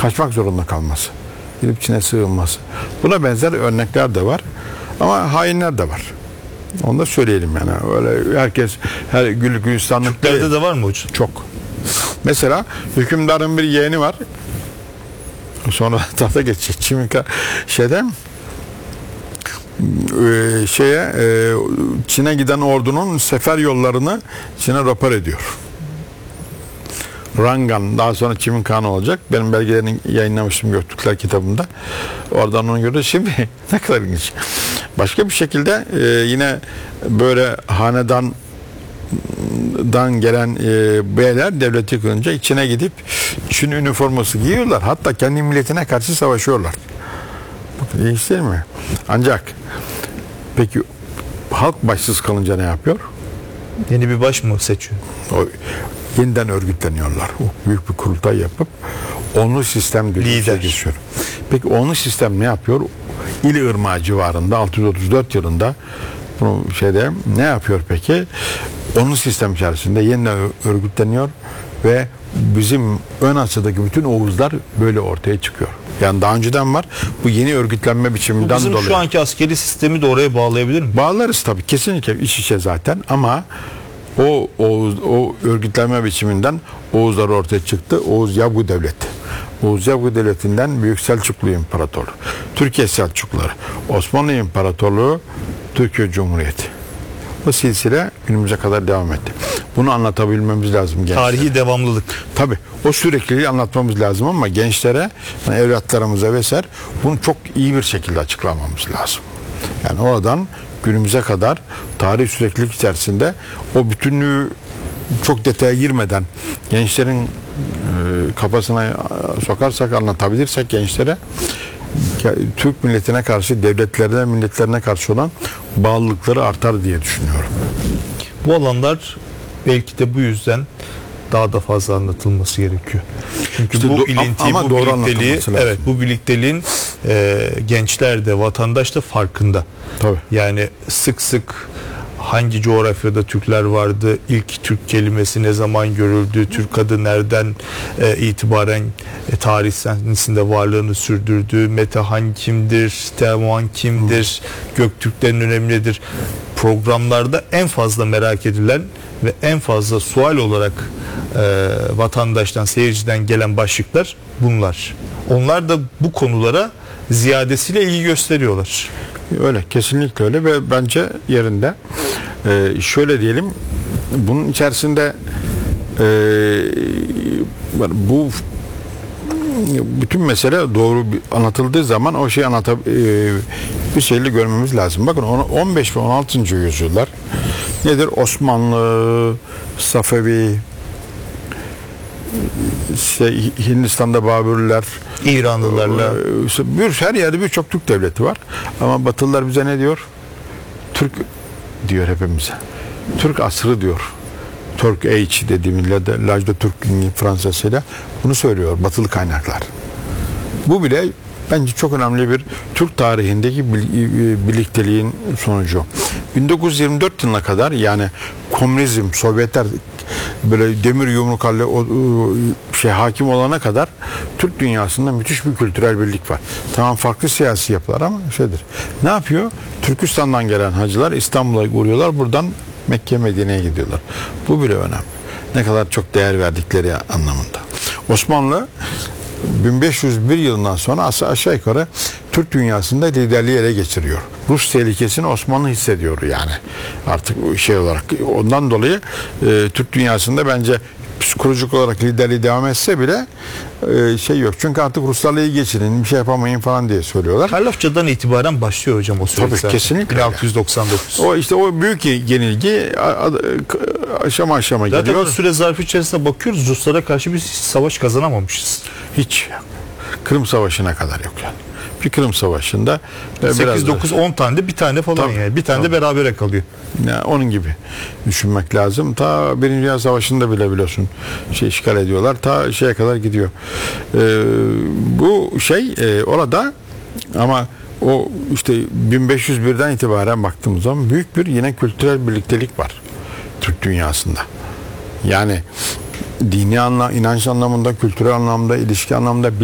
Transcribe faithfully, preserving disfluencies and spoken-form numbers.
kaçmak zorunda kalması, gidip Çin'e sığınması. Buna benzer örnekler de var. Ama hainler de var. Onu da söyleyelim yani. Öyle herkes her güllük gülistanlık Türklerde değil. de var mı hocam? Çok. Mesela hükümdarın bir yeğeni var. Sonra tahta geçecek. Çimika şeyde e, şeye e, Çin'e giden ordunun sefer yollarını Çin'e rapor ediyor. Rangan, daha sonra Çimin Kağan'ı olacak. Benim belgelerini yayınlamıştım Göktürkler kitabımda. Oradan onu gördüm. Şimdi ne kadar ilginç. Başka bir şekilde e, yine böyle hanedan dan gelen e, beyler devleti yıkılınca içine gidip Çin üniforması giyiyorlar. Hatta kendi milletine karşı savaşıyorlar. Bakın iyi değil mi? Ancak peki halk başsız kalınca ne yapıyor? Yeni bir baş mı seçiyor? O, yeniden örgütleniyorlar. O büyük bir kurultay yapıp onlu sistem Lider. geçiyor. Peki onlu sistem ne yapıyor? İli Irmağı civarında altı yüz otuz dört yılında bu şeyde ne yapıyor peki? Onlu sistem içerisinde yeniden örgütleniyor ve bizim ön Asya'daki bütün Oğuzlar böyle ortaya çıkıyor. Yani daha önceden var. Bu yeni örgütlenme biçiminden dolayı. Bu bizim dolayı. şu anki askeri sistemi de oraya bağlayabilir mi? Bağlarız tabii. Kesinlikle iç içe zaten ama o Oğuz, o örgütlenme biçiminden Oğuzlar ortaya çıktı. Oğuz Yavgu Devleti. Oğuz Yavgu Devleti'nden Büyük Selçuklu İmparatorluğu, Türkiye Selçukluları, Osmanlı İmparatorluğu, Türkiye Cumhuriyeti. Bu silsile günümüze kadar devam etti. Bunu anlatabilmemiz lazım gençlere. Tarihi devamlılık. Tabii. O sürekliliği anlatmamız lazım ama gençlere, yani evlatlarımıza vesaire bunu çok iyi bir şekilde açıklamamız lazım. Yani oradan günümüze kadar tarih süreklilik içerisinde o bütünlüğü çok detaya girmeden gençlerin e, kafasına sokarsak, anlatabilirsek gençlere Türk milletine karşı, devletlerine, milletlerine karşı olan bağlılıkları artar diye düşünüyorum. Bu alanlar belki de bu yüzden daha da fazla anlatılması gerekiyor. Çünkü İşte bu do- ilinti, ama bu doğru birlikteliği, anlatılması lazım. evet bu birlikteliğin e, gençler de vatandaş da farkında. Tabii. Yani sık sık hangi coğrafyada Türkler vardı, ilk Türk kelimesi ne zaman görüldü, Türk adı nereden e, itibaren e, tarih sahnesinde varlığını sürdürdü, Metehan kimdir, Teoman kimdir, Göktürklerin önemi nedir? Programlarda en fazla merak edilen ve en fazla sual olarak e, vatandaştan, seyirciden gelen başlıklar bunlar. Onlar da bu konulara ziyadesiyle ilgi gösteriyorlar. Öyle, kesinlikle öyle ve bence yerinde. Ee, şöyle diyelim, bunun içerisinde e, bu bütün mesele doğru anlatıldığı zaman o şeyi anlatab e, bir şeyle görmemiz lazım. Bakın on beş ve on altıncı yüzyıllar nedir? Osmanlı, Safevi, şey, Hindistan'da Babürler, İranlılarla bir her yerde birçok Türk devleti var. Ama Batılılar bize ne diyor? Türk diyor hepimize. Türk asrı diyor. Türk Age dediğimizle de L'Âge de Türk Fransızıyla bunu söylüyor Batılı kaynaklar. Bu bile bence çok önemli bir Türk tarihindeki birlikteliğin sonucu. bin dokuz yüz yirmi dört yılına kadar yani komünizm, Sovyetler böyle demir yumruklarla o, o şey hakim olana kadar Türk dünyasında müthiş bir kültürel birlik var. Tamam farklı siyasi yapılar ama şeydir. Ne yapıyor? Türkistan'dan gelen hacılar İstanbul'a uğruyorlar. Buradan Mekke, Medine'ye gidiyorlar. Bu bile önemli. Ne kadar çok değer verdikleri anlamında. Osmanlı bin beş yüz bir yılından sonra aşağı yukarı Türk dünyasında liderliği ele geçiriyor. Rus tehlikesini Osmanlı hissediyor yani. Artık şey olarak ondan dolayı e, Türk dünyasında bence psikolojik olarak liderliği devam etse bile e, şey yok. Çünkü artık Ruslarla iyi geçirin, bir şey yapamayın falan diye söylüyorlar. Karlofça'dan itibaren başlıyor hocam o süreç. Tabii kesinlikle. bin altı yüz doksan dokuz. O işte o büyük yenilgi aşama aşama Zaten geliyor. o süre zarfı içerisinde bakıyoruz Ruslara karşı bir savaş kazanamamışız. Hiç. Kırım Savaşı'na kadar yok yani. Bir Kırım Savaşı'nda sekiz dokuz on tane de bir tane falan Tabii, yani. Bir tane tabii. de berabere kalıyor. Yani onun gibi düşünmek lazım. Ta Birinci Dünya Savaşı'nda bile biliyorsun şey işgal ediyorlar. Ta şeye kadar gidiyor. Ee, bu şey e, orada ama o işte bin beş yüz birden itibaren baktığımız zaman büyük bir yine kültürel birliktelik var Türk dünyasında. Yani dini anlamda, inanç anlamında, kültürel anlamda, ilişki anlamda